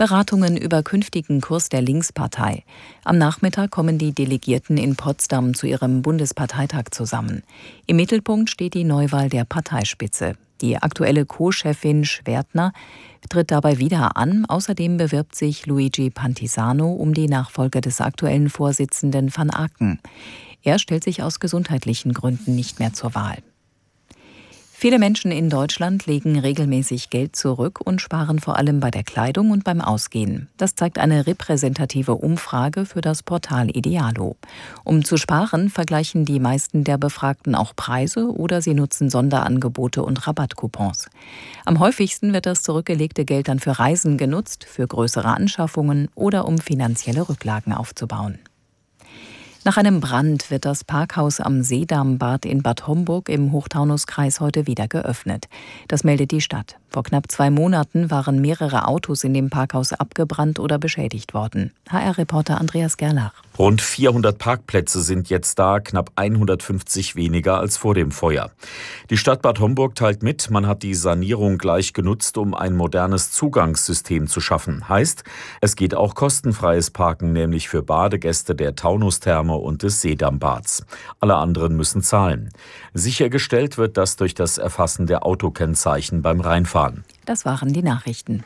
Beratungen über künftigen Kurs der Linkspartei. Am Nachmittag kommen die Delegierten in Potsdam zu ihrem Bundesparteitag zusammen. Im Mittelpunkt steht die Neuwahl der Parteispitze. Die aktuelle Co-Chefin Schwertner tritt dabei wieder an. Außerdem bewirbt sich Luigi Pantisano um die Nachfolge des aktuellen Vorsitzenden van Aken. Er stellt sich aus gesundheitlichen Gründen nicht mehr zur Wahl. Viele Menschen in Deutschland legen regelmäßig Geld zurück und sparen vor allem bei der Kleidung und beim Ausgehen. Das zeigt eine repräsentative Umfrage für das Portal Idealo. Um zu sparen, vergleichen die meisten der Befragten auch Preise oder sie nutzen Sonderangebote und Rabattcoupons. Am häufigsten wird das zurückgelegte Geld dann für Reisen genutzt, für größere Anschaffungen oder um finanzielle Rücklagen aufzubauen. Nach einem Brand wird das Parkhaus am Seedambad in Bad Homburg im Hochtaunuskreis heute wieder geöffnet. Das meldet die Stadt. Vor knapp 2 Monaten waren mehrere Autos in dem Parkhaus abgebrannt oder beschädigt worden. HR-Reporter Andreas Gerlach. Rund 400 Parkplätze sind jetzt da, knapp 150 weniger als vor dem Feuer. Die Stadt Bad Homburg teilt mit, man hat die Sanierung gleich genutzt, um ein modernes Zugangssystem zu schaffen. Heißt, es geht auch kostenfreies Parken, nämlich für Badegäste der Taunustherme und des Seedambads. Alle anderen müssen zahlen. Sichergestellt wird das durch das Erfassen der Autokennzeichen beim Reinfahren. Das waren die Nachrichten.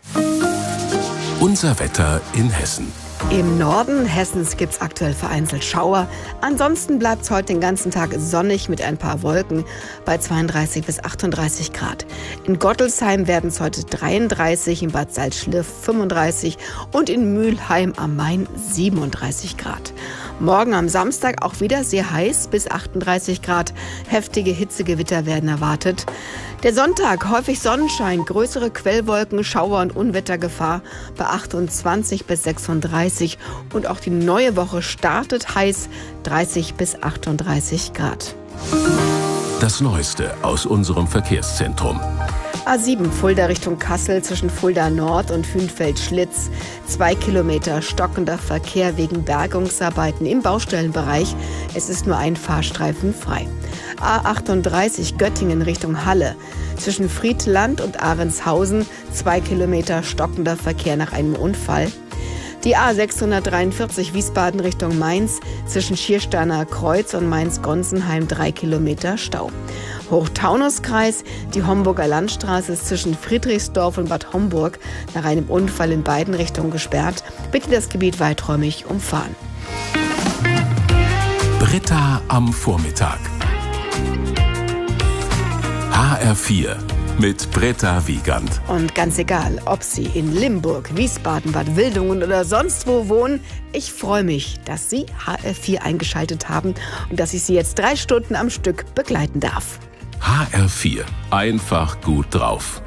Unser Wetter in Hessen. Im Norden Hessens gibt es aktuell vereinzelt Schauer. Ansonsten bleibt es heute den ganzen Tag sonnig mit ein paar Wolken bei 32 bis 38 Grad. In Gottelsheim werden es heute 33, in Bad Salzschlirf 35 und in Mülheim am Main 37 Grad. Morgen am Samstag auch wieder sehr heiß bis 38 Grad. Heftige Hitzegewitter werden erwartet. Der Sonntag häufig Sonnenschein, größere Quellwolken, Schauer und Unwettergefahr bei 28 bis 36. Und auch die neue Woche startet heiß, 30 bis 38 Grad. Das Neueste aus unserem Verkehrszentrum. A7 Fulda Richtung Kassel zwischen Fulda Nord und Hünfeld-Schlitz. 2 Kilometer stockender Verkehr wegen Bergungsarbeiten im Baustellenbereich. Es ist nur ein Fahrstreifen frei. A38 Göttingen Richtung Halle. Zwischen Friedland und Ahrenshausen 2 Kilometer stockender Verkehr nach einem Unfall. Die A643 Wiesbaden Richtung Mainz zwischen Schiersteiner Kreuz und Mainz-Gonsenheim 3 Kilometer Stau. Hochtaunuskreis, die Homburger Landstraße ist zwischen Friedrichsdorf und Bad Homburg nach einem Unfall in beiden Richtungen gesperrt. Bitte das Gebiet weiträumig umfahren. Britta am Vormittag. HR4 mit Britta Wiegand. Und ganz egal, ob Sie in Limburg, Wiesbaden, Bad Wildungen oder sonst wo wohnen, ich freue mich, dass Sie HR4 eingeschaltet haben und dass ich Sie jetzt 3 Stunden am Stück begleiten darf. HR4. Einfach gut drauf.